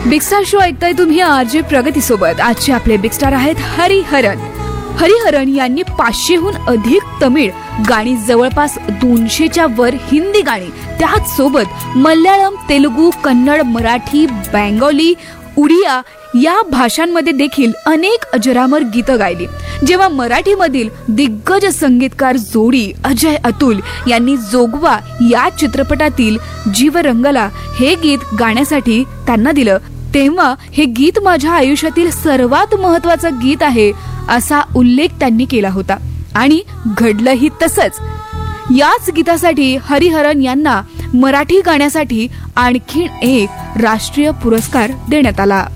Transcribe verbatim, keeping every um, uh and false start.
Big star show ऐकताय तुम्ही RJ प्रगती सोबत. आजचे आपले बिग स्टार आहेत हरिहरन. हरिहरन यांनी पाचशेहून अधिक तमिळ गाणी, जवळपास दोनशेच्या वर हिंदी गाणी, त्याच सोबत मल्याळम, तेलुगू, कन्नड, मराठी, बेंगोली, उडिया या भाषांमध्ये देखील अनेक अजरामर गीतं गायली. जेव्हा मराठीमधील दिग्गज संगीतकार जोडी अजय अतुल यांनी जोगवा या चित्रपटातील जीव रंगला हे गीत गाण्यासाठी त्यांना दिलं, तेव्हा हे गीत माझ्या आयुष्यातील सर्वात महत्वाचं गीत आहे असा उल्लेख त्यांनी केला होता. आणि घडलंही तसंच. याच गीतासाठी हरिहरन यांना मराठी गाण्यासाठी आणखीन एक राष्ट्रीय पुरस्कार देण्यात आला.